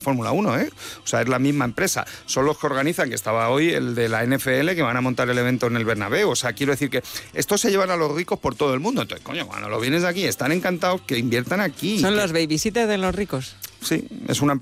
Fórmula 1, ¿eh? O sea, es la misma empresa. Son los que organizan, que estaba hoy el de la NFL, que van a montar el evento en el Bernabéu. O sea, quiero decir que estos se llevan a los ricos por todo el mundo. Entonces, coño, cuando los vienes de aquí, están encantados que inviertan aquí. ¿Son los babysitters de los ricos? Sí, es una